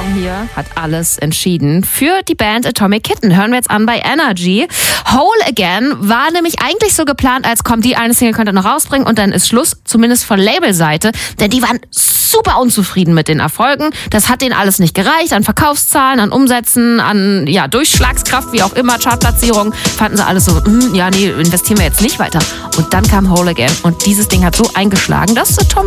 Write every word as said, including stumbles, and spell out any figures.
Song hier hat alles entschieden für die Band Atomic Kitten. Hören wir jetzt an bei Energy. Whole Again war nämlich eigentlich so geplant, als kommt die eine Single, könnt ihr noch rausbringen und dann ist Schluss, zumindest von Labelseite, denn die waren super unzufrieden mit den Erfolgen. Das hat denen alles nicht gereicht, an Verkaufszahlen, an Umsätzen, an ja Durchschlagskraft, wie auch immer, Chartplatzierung, fanden sie alles so, hm, ja nee, investieren wir jetzt nicht weiter. Und dann kam Whole Again und dieses Ding hat so eingeschlagen, dass Atomic